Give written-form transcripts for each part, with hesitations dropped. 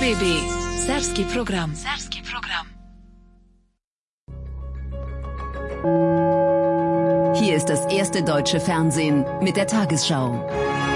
BB. Serbski program. Hier ist das erste deutsche Fernsehen mit der Tagesschau.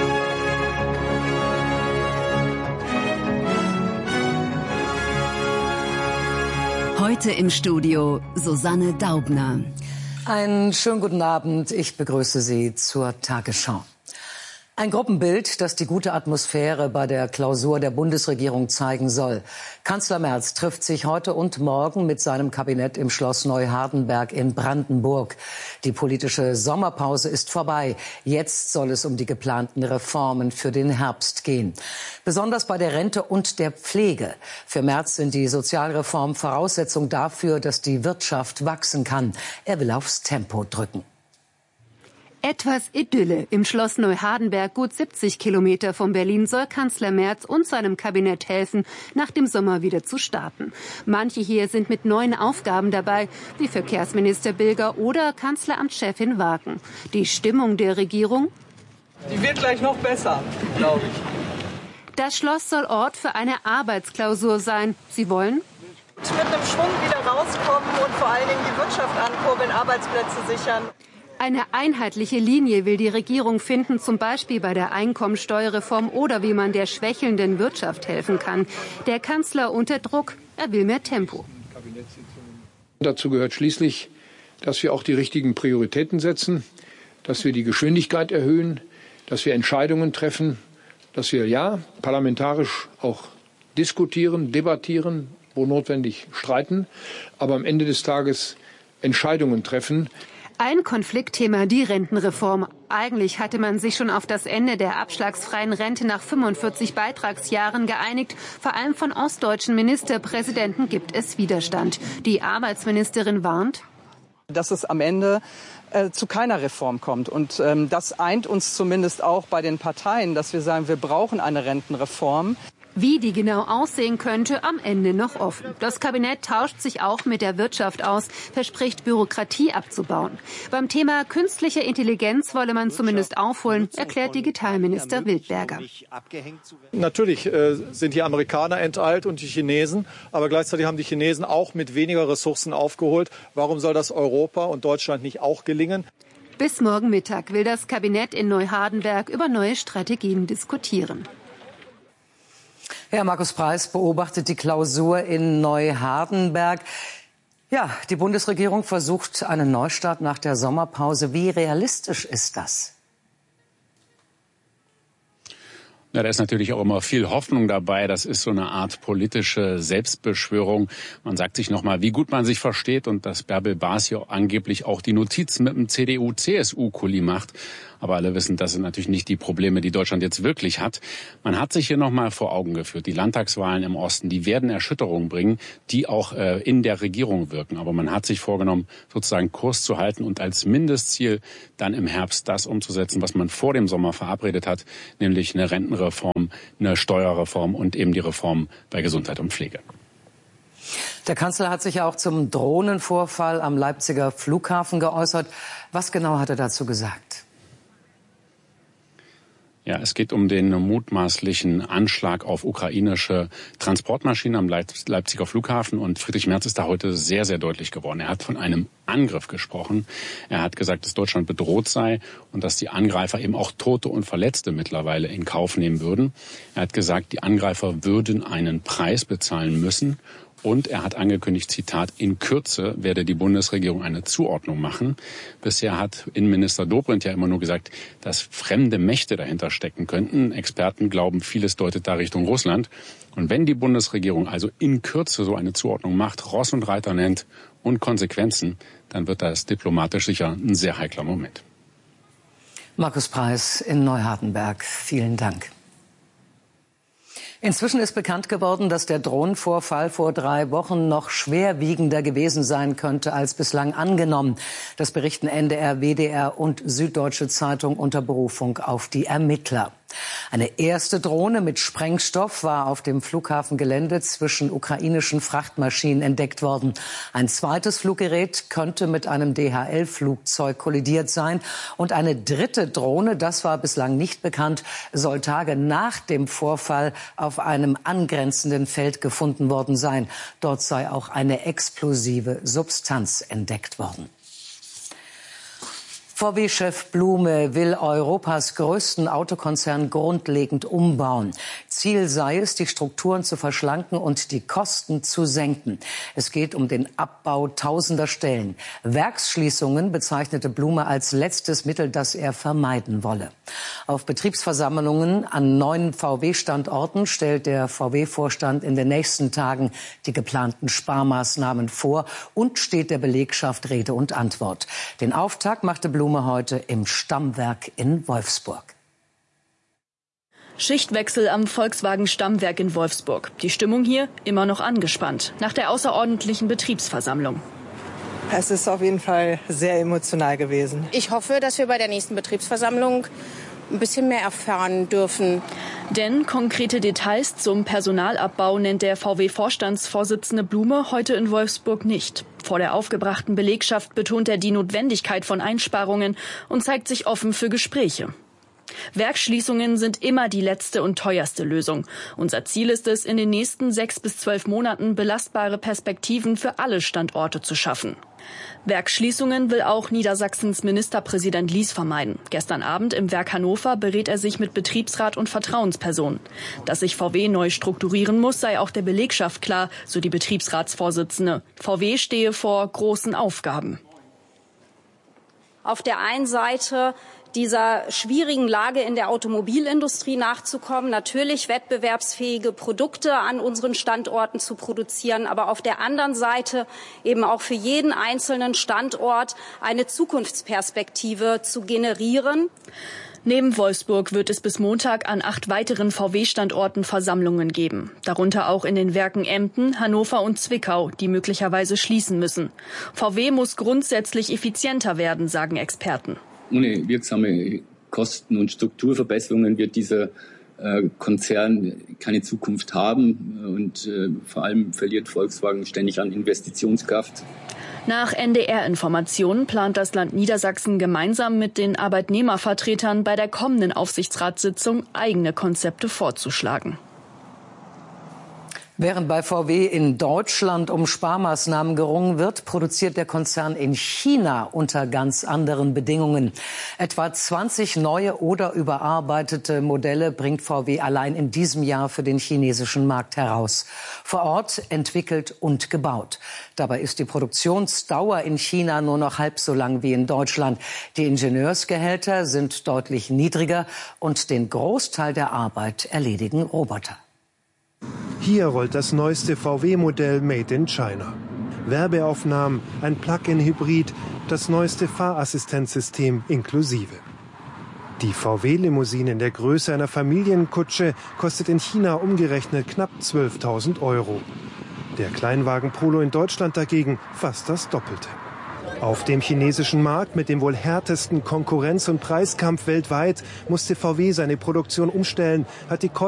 Heute im Studio Susanne Daubner. Einen schönen guten Abend. Ich begrüße Sie zur Tagesschau. Ein Gruppenbild, das die gute Atmosphäre bei der Klausur der Bundesregierung zeigen soll. Kanzler Merz trifft sich heute und morgen mit seinem Kabinett im Schloss Neuhardenberg in Brandenburg. Die politische Sommerpause ist vorbei. Jetzt soll es um die geplanten Reformen für den Herbst gehen. Besonders bei der Rente und der Pflege. Für Merz sind die Sozialreformen Voraussetzung dafür, dass die Wirtschaft wachsen kann. Er will aufs Tempo drücken. Etwas Idylle. Im Schloss Neuhardenberg, gut 70 Kilometer von Berlin, soll Kanzler Merz und seinem Kabinett helfen, nach dem Sommer wieder zu starten. Manche hier sind mit neuen Aufgaben dabei, wie Verkehrsminister Bilger oder Kanzleramtschefin Wagen. Die Stimmung der Regierung? Die wird gleich noch besser, glaube ich. Das Schloss soll Ort für eine Arbeitsklausur sein. Sie wollen mit einem Schwung wieder rauskommen und vor allen Dingen die Wirtschaft ankurbeln, Arbeitsplätze sichern. Eine einheitliche Linie will die Regierung finden, zum Beispiel bei der Einkommensteuerreform oder wie man der schwächelnden Wirtschaft helfen kann. Der Kanzler unter Druck, er will mehr Tempo. Dazu gehört schließlich, dass wir auch die richtigen Prioritäten setzen, dass wir die Geschwindigkeit erhöhen, dass wir Entscheidungen treffen, dass wir parlamentarisch auch diskutieren, debattieren, wo notwendig streiten, aber am Ende des Tages Entscheidungen treffen. Ein Konfliktthema, die Rentenreform. Eigentlich hatte man sich schon auf das Ende der abschlagsfreien Rente nach 45 Beitragsjahren geeinigt. Vor allem von ostdeutschen Ministerpräsidenten gibt es Widerstand. Die Arbeitsministerin warnt, dass es am Ende zu keiner Reform kommt. Und das eint uns zumindest auch bei den Parteien, dass wir sagen, wir brauchen eine Rentenreform. Wie die genau aussehen könnte, am Ende noch offen. Das Kabinett tauscht sich auch mit der Wirtschaft aus, verspricht Bürokratie abzubauen. Beim Thema künstliche Intelligenz wolle man zumindest aufholen, erklärt Digitalminister Wildberger. Natürlich sind die Amerikaner enteilt und die Chinesen, aber gleichzeitig haben die Chinesen auch mit weniger Ressourcen aufgeholt. Warum soll das Europa und Deutschland nicht auch gelingen? Bis morgen Mittag will das Kabinett in Neuhardenberg über neue Strategien diskutieren. Herr Markus Preiß beobachtet die Klausur in Neuhardenberg. Ja, die Bundesregierung versucht einen Neustart nach der Sommerpause. Wie realistisch ist das? Ja, da ist natürlich auch immer viel Hoffnung dabei. Das ist so eine Art politische Selbstbeschwörung. Man sagt sich nochmal, wie gut man sich versteht und dass Bärbel Baas hier angeblich auch die Notiz mit dem CDU-CSU-Kuli macht. Aber alle wissen, das sind natürlich nicht die Probleme, die Deutschland jetzt wirklich hat. Man hat sich hier nochmal vor Augen geführt. Die Landtagswahlen im Osten, die werden Erschütterungen bringen, die auch in der Regierung wirken. Aber man hat sich vorgenommen, sozusagen Kurs zu halten und als Mindestziel dann im Herbst das umzusetzen, was man vor dem Sommer verabredet hat, nämlich eine Rentenreform, eine Steuerreform und eben die Reform bei Gesundheit und Pflege. Der Kanzler hat sich ja auch zum Drohnenvorfall am Leipziger Flughafen geäußert. Was genau hat er dazu gesagt? Ja, es geht um den mutmaßlichen Anschlag auf ukrainische Transportmaschinen am Leipziger Flughafen. Und Friedrich Merz ist da heute sehr, sehr deutlich geworden. Er hat von einem Angriff gesprochen. Er hat gesagt, dass Deutschland bedroht sei und dass die Angreifer eben auch Tote und Verletzte mittlerweile in Kauf nehmen würden. Er hat gesagt, die Angreifer würden einen Preis bezahlen müssen. Und er hat angekündigt, Zitat, in Kürze werde die Bundesregierung eine Zuordnung machen. Bisher hat Innenminister Dobrindt ja immer nur gesagt, dass fremde Mächte dahinter stecken könnten. Experten glauben, vieles deutet da Richtung Russland. Und wenn die Bundesregierung also in Kürze so eine Zuordnung macht, Ross und Reiter nennt und Konsequenzen, dann wird das diplomatisch sicher ein sehr heikler Moment. Markus Preiß in Neuhardenberg. Vielen Dank. Inzwischen ist bekannt geworden, dass der Drohnenvorfall vor 3 Wochen noch schwerwiegender gewesen sein könnte als bislang angenommen. Das berichten NDR, WDR und Süddeutsche Zeitung unter Berufung auf die Ermittler. Eine erste Drohne mit Sprengstoff war auf dem Flughafengelände zwischen ukrainischen Frachtmaschinen entdeckt worden. Ein zweites Fluggerät könnte mit einem DHL-Flugzeug kollidiert sein. Und eine dritte Drohne, das war bislang nicht bekannt, soll Tage nach dem Vorfall auf einem angrenzenden Feld gefunden worden sein. Dort sei auch eine explosive Substanz entdeckt worden. VW-Chef Blume will Europas größten Autokonzern grundlegend umbauen. Ziel sei es, die Strukturen zu verschlanken und die Kosten zu senken. Es geht um den Abbau tausender Stellen. Werksschließungen bezeichnete Blume als letztes Mittel, das er vermeiden wolle. Auf Betriebsversammlungen an 9 VW-Standorten stellt der VW-Vorstand in den nächsten Tagen die geplanten Sparmaßnahmen vor und steht der Belegschaft Rede und Antwort. Den Auftakt machte Blume heute im Stammwerk in Wolfsburg. Schichtwechsel am Volkswagen-Stammwerk in Wolfsburg. Die Stimmung hier immer noch angespannt nach der außerordentlichen Betriebsversammlung. Es ist auf jeden Fall sehr emotional gewesen. Ich hoffe, dass wir bei der nächsten Betriebsversammlung ein bisschen mehr erfahren dürfen. Denn konkrete Details zum Personalabbau nennt der VW-Vorstandsvorsitzende Blume heute in Wolfsburg nicht. Vor der aufgebrachten Belegschaft betont er die Notwendigkeit von Einsparungen und zeigt sich offen für Gespräche. Werksschließungen sind immer die letzte und teuerste Lösung. Unser Ziel ist es, in den nächsten 6 bis 12 Monaten belastbare Perspektiven für alle Standorte zu schaffen. Werksschließungen will auch Niedersachsens Ministerpräsident Lies vermeiden. Gestern Abend im Werk Hannover berät er sich mit Betriebsrat und Vertrauenspersonen. Dass sich VW neu strukturieren muss, sei auch der Belegschaft klar, so die Betriebsratsvorsitzende. VW stehe vor großen Aufgaben. Auf der einen Seite dieser schwierigen Lage in der Automobilindustrie nachzukommen, natürlich wettbewerbsfähige Produkte an unseren Standorten zu produzieren, aber auf der anderen Seite eben auch für jeden einzelnen Standort eine Zukunftsperspektive zu generieren. Neben Wolfsburg wird es bis Montag an 8 weiteren VW-Standorten Versammlungen geben. Darunter auch in den Werken Emden, Hannover und Zwickau, die möglicherweise schließen müssen. VW muss grundsätzlich effizienter werden, sagen Experten. Ohne wirksame Kosten- und Strukturverbesserungen wird dieser Konzern keine Zukunft haben. Und vor allem verliert Volkswagen ständig an Investitionskraft. Nach NDR-Informationen plant das Land Niedersachsen gemeinsam mit den Arbeitnehmervertretern bei der kommenden Aufsichtsratssitzung eigene Konzepte vorzuschlagen. Während bei VW in Deutschland um Sparmaßnahmen gerungen wird, produziert der Konzern in China unter ganz anderen Bedingungen. Etwa 20 neue oder überarbeitete Modelle bringt VW allein in diesem Jahr für den chinesischen Markt heraus. Vor Ort entwickelt und gebaut. Dabei ist die Produktionsdauer in China nur noch halb so lang wie in Deutschland. Die Ingenieursgehälter sind deutlich niedriger und den Großteil der Arbeit erledigen Roboter. Hier rollt das neueste VW-Modell Made in China. Werbeaufnahmen, ein Plug-in-Hybrid, das neueste Fahrassistenzsystem inklusive. Die VW-Limousine in der Größe einer Familienkutsche kostet in China umgerechnet knapp 12.000 €. Der Kleinwagen Polo in Deutschland dagegen fast das Doppelte. Auf dem chinesischen Markt mit dem wohl härtesten Konkurrenz- und Preiskampf weltweit musste VW seine Produktion umstellen, hat die Kosten